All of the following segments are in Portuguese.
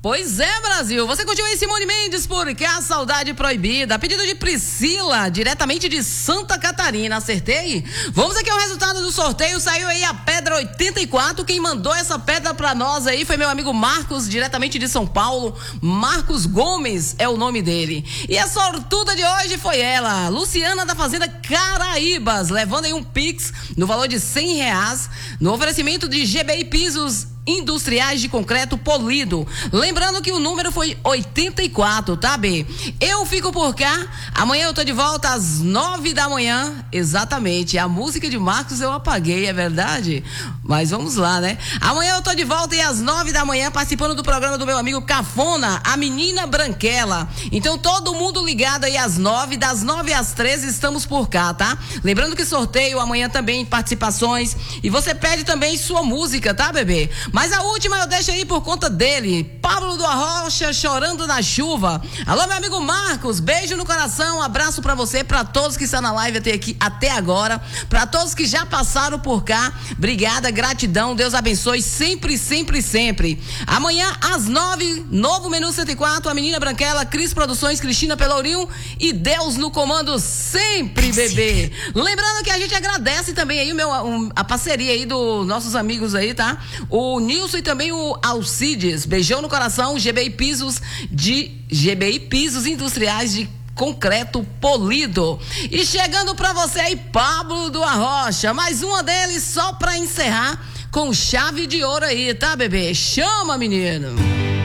Pois é, Brasil. Você curtiu aí Simone Mendes por Que a Saudade Proibida. Pedido de Priscila, diretamente de Santa Catarina. Acertei? Vamos aqui ao resultado do sorteio. Saiu aí a pedra 84. Quem mandou essa pedra pra nós aí foi meu amigo Marcos, diretamente de São Paulo. Marcos Gomes é o nome dele. E a sortuda de hoje foi ela, Luciana da Fazenda Caraíbas, levando aí um Pix no valor de R$100 no oferecimento de GBI Pisos Industriais de Concreto Polido. Lembrando que o número foi 84, tá, B? Eu fico por cá. Amanhã eu tô de volta às 9 da manhã. Exatamente. A música de Marcos eu apaguei, é verdade? Mas vamos lá, né? Amanhã eu tô de volta e às 9 da manhã participando do programa do meu amigo Cafona, a Menina Branquela. Então todo mundo ligado aí às 9, das 9 às 13 estamos por cá, tá? Lembrando que sorteio amanhã também participações e você pede também sua música, tá, bebê? Mas a última eu deixo aí por conta dele, Pablo do Arrocha, Chorando na Chuva. Alô, meu amigo Marcos, beijo no coração, abraço pra você, pra todos que estão na live até agora, pra todos que já passaram por cá, obrigada, gratidão, Deus abençoe sempre, sempre, sempre. Amanhã às 9, novo Menu 104, a Menina Branquela, Cris Produções, Cristina Pelourinho e Deus no comando sempre, bebê. Lembrando que a gente agradece também aí a parceria aí dos nossos amigos aí, tá? O Nilson e também o Alcides. Beijão no coração, GBI Pisos Industriais de Concreto Polido. E chegando pra você aí, Pablo do Arrocha. Mais uma deles só pra encerrar com chave de ouro aí, tá, bebê? Chama, menino.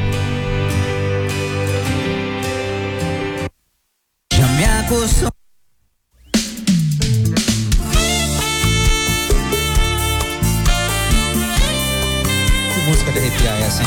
Já me acostumei. Música de arrepiar essa, hein?